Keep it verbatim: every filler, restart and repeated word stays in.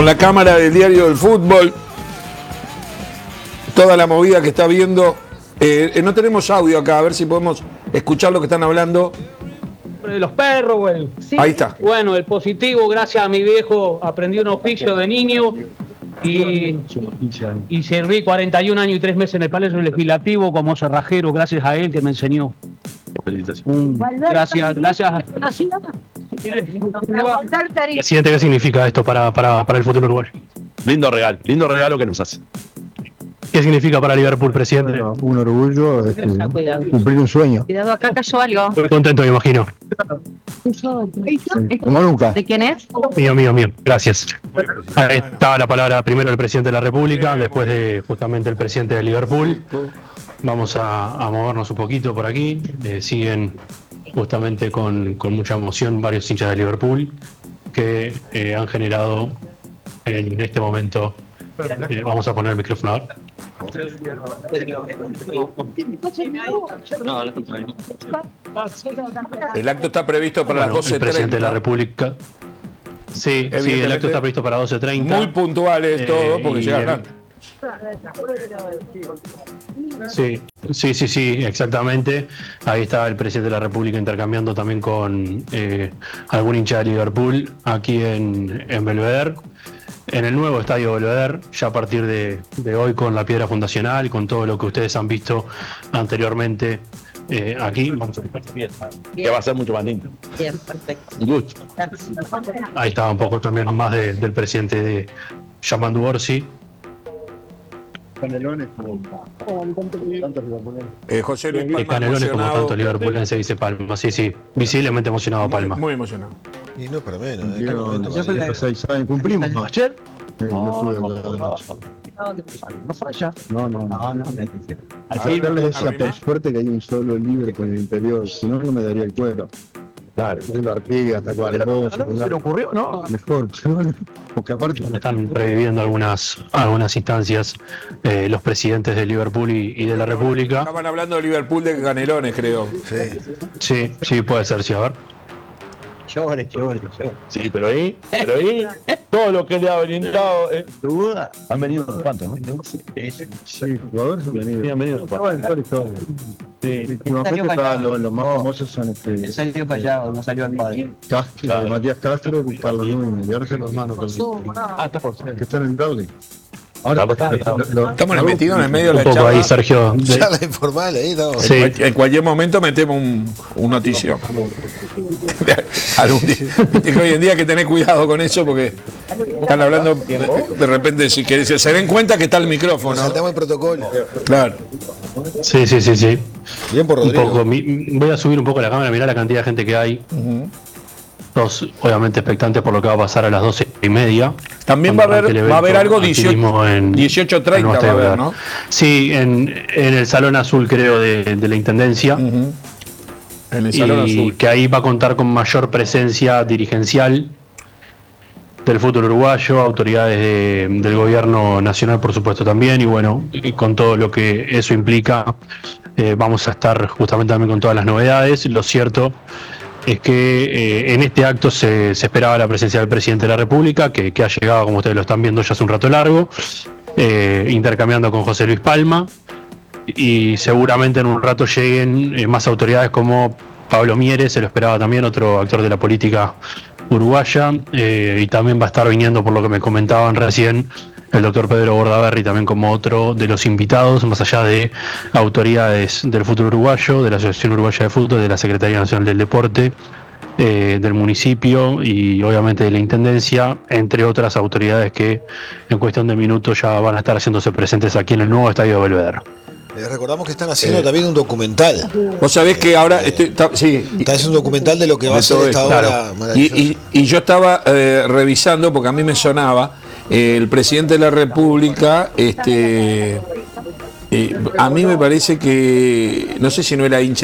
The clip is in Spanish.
con la cámara del Diario del Fútbol, toda la movida que está viendo. Eh, eh, no tenemos audio acá, a ver si podemos escuchar lo que están hablando. De los perros, güey. Sí. Ahí está. Bueno, el positivo, gracias a mi viejo, aprendí un oficio de niño y, y serví cuarenta y un años y tres meses en el Palacio Legislativo como cerrajero, gracias a él que me enseñó. Un, gracias, gracias. Presidente, ¿qué significa esto para, para, para el futuro Uruguay? Lindo regalo, lindo regalo que nos hace. ¿Qué significa para Liverpool, presidente? Bueno, un orgullo, este, cumplir un sueño. Cuidado, acá cayó algo. Muy contento, me imagino. Como nunca. ¿De quién es? Mío, mío, mío. Gracias. Ahí está la palabra primero del presidente de la República, después de justamente el presidente de Liverpool. Vamos a, a movernos un poquito por aquí. Eh, siguen justamente con, con mucha emoción varios hinchas de Liverpool que eh, han generado en este momento. Eh, vamos a poner el micrófono ahora. El acto está previsto para Bueno, las doce el presidente treinta. de la República. Sí, sí, el acto está previsto para doce treinta. Muy puntuales Eh, todos porque y llegan el- antes. Sí, sí, sí, sí, exactamente. Ahí está el presidente de la República intercambiando también con eh, algún hincha de Liverpool aquí en, en Belvedere, en el nuevo estadio Belvedere, ya a partir de, de hoy con la piedra fundacional, con todo lo que ustedes han visto anteriormente eh, aquí. Vamos a Que va a ser mucho más lindo. Bien, perfecto. Un gusto. Ahí estaba un poco también más de- del presidente de Yamandu Orsi. Canelones como tantos liverpoleros. Eh, José Luis Y Palma Canelones como emocionado. tanto liverpulense dice Palma. Sí, sí, visiblemente emocionado Muy, Palma. muy emocionado. Y no para menos. ¿eh? Cumplieron Cada momento los más seis años. Cumplimos, ¿no? ¿Ayer? Eh, no estuve acá anoche. No falla. No, no, no. no. Ayer les decía, Arruinó. por suerte que hay un solo libre con el interior, si no, no me daría el cuero. Claro. La Artigas, Tacuarembó, ¿Se le ocurrió? No. mejor. Porque aparte, Están reviviendo algunas, algunas instancias eh, los presidentes de Liverpool y, y de la República. Estaban hablando de Liverpool de Canelones, creo. Sí. Sí, sí, puede ser, sí, a ver. Llores, llores, llores. Sí, pero ahí, pero ahí, todo lo que le ha brindado, eh, duda. Han venido unos cuantos, ¿no? Sí, sí, jugadores han venido. han venido unos cuantos. Sí. Últimamente estaban los, los más famosos son este, Salió callado, no salió al padre. Castro, Claro. Matías Castro y Carlos Núñez, y ahora son los hermanos Ah, está por ser. que están en Dowling. Ahora, Está, está, está. lo- lo- Estamos metidos en el medio de Un la poco charla. ahí, Sergio. de- Ya la informal ahí estamos. Sí. En cual- En cualquier momento metemos un, un noticio. Algún día. Viste que hoy en día hay que tener cuidado con eso porque están hablando de repente, si querés, se den cuenta que está el Nos micrófono. saltamos el protocolo. Claro. Sí, sí, sí, sí. Bien por Un Rodrigo. poco. mi- voy a subir un poco la cámara, mirá la cantidad de gente que hay. Todos, obviamente, expectantes por lo que va a pasar a las doce y media. También va a haber, va a haber algo dieciocho dieciocho treinta, va a haber, ¿no? Sí, en, en el Salón Azul, creo, de, de la Intendencia. En el Salón y Azul. que ahí va a contar con mayor presencia dirigencial del fútbol uruguayo, autoridades de- del gobierno nacional, por supuesto, también, y bueno, y con todo lo que eso implica, eh, vamos a estar justamente también con todas las novedades. Lo cierto es que eh, en este acto se, se esperaba la presencia del presidente de la República, que, que ha llegado, como ustedes lo están viendo, ya hace un rato largo, eh, intercambiando con José Luis Palma, y seguramente en un rato lleguen eh, más autoridades como Pablo Mieres, se lo esperaba también, otro actor de la política uruguaya, eh, y también va a estar viniendo, por lo que me comentaban recién, el doctor Pedro Bordaberry también como otro de los invitados, más allá de autoridades del fútbol uruguayo, de la Asociación Uruguaya de Fútbol, de la Secretaría Nacional del Deporte, eh, del municipio y obviamente de la Intendencia, entre otras autoridades que en cuestión de minutos ya van a estar haciéndose presentes aquí en el nuevo estadio de Belvedere. Les recordamos que están haciendo también un documental. Vos sabés que ahora estoy, está- sí, Están haciendo un documental de lo que va a De ser todo esta esto, obra claro. y, maravillosa. y- y yo estaba eh, revisando porque a mí me sonaba eh, el presidente de la República, este, eh, a mí me parece que no sé si no era hincha